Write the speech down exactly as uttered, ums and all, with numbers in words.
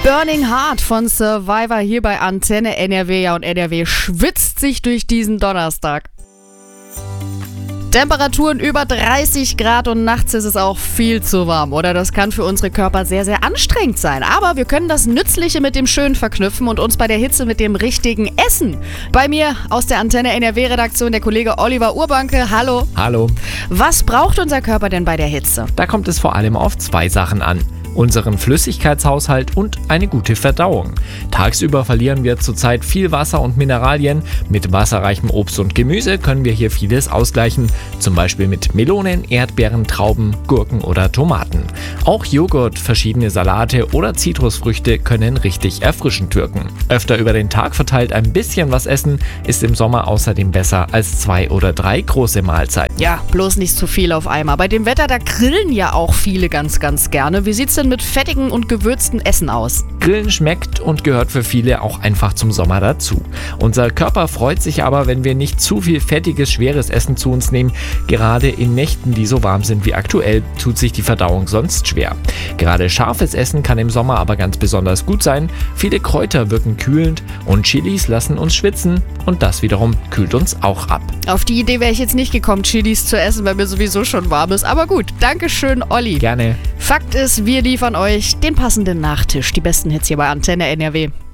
Burning Heart von Survivor hier bei Antenne N R W. Ja, und N R W schwitzt sich durch diesen Donnerstag. Temperaturen über dreißig Grad und nachts ist es auch viel zu warm, oder? Das kann für unsere Körper sehr, sehr anstrengend sein. Aber wir können das Nützliche mit dem Schönen verknüpfen und uns bei der Hitze mit dem richtigen Essen. Bei mir aus der Antenne N R W-Redaktion der Kollege Oliver Urbanke. Hallo. Hallo. Was braucht unser Körper denn bei der Hitze? Da kommt es vor allem auf zwei Sachen an. Unseren Flüssigkeitshaushalt und eine gute Verdauung. Tagsüber verlieren wir zurzeit viel Wasser und Mineralien. Mit wasserreichem Obst und Gemüse können wir hier vieles ausgleichen. Zum Beispiel mit Melonen, Erdbeeren, Trauben, Gurken oder Tomaten. Auch Joghurt, verschiedene Salate oder Zitrusfrüchte können richtig erfrischend wirken. Öfter über den Tag verteilt ein bisschen was essen ist im Sommer außerdem besser als zwei oder drei große Mahlzeiten. Ja, bloß nicht zu viel auf einmal. Bei dem Wetter, da grillen ja auch viele ganz, ganz gerne. Wie sieht's denn mit fettigen und gewürzten Essen aus? Grillen schmeckt und gehört für viele auch einfach zum Sommer dazu. Unser Körper freut sich aber, wenn wir nicht zu viel fettiges, schweres Essen zu uns nehmen. Gerade in Nächten, die so warm sind wie aktuell, tut sich die Verdauung sonst schwer. Gerade scharfes Essen kann im Sommer aber ganz besonders gut sein. Viele Kräuter wirken kühlend und Chilis lassen uns schwitzen und das wiederum kühlt uns auch ab. Auf die Idee wäre ich jetzt nicht gekommen, Chilis zu essen, weil mir sowieso schon warm ist. Aber gut, Dankeschön, Olli. Gerne. Fakt ist, wir liefern euch den passenden Nachtisch. Die besten Hits hier bei Antenne N R W.